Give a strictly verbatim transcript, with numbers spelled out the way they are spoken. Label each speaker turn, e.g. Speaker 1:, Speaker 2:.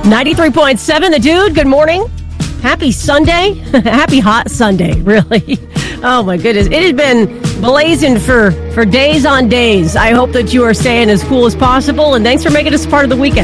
Speaker 1: ninety-three point seven, The Dude, good morning. Happy Sunday. Happy hot Sunday, really. Oh, my goodness. It has been blazing for, for days on days. I hope that you are staying as cool as possible, and thanks for making us part of the weekend.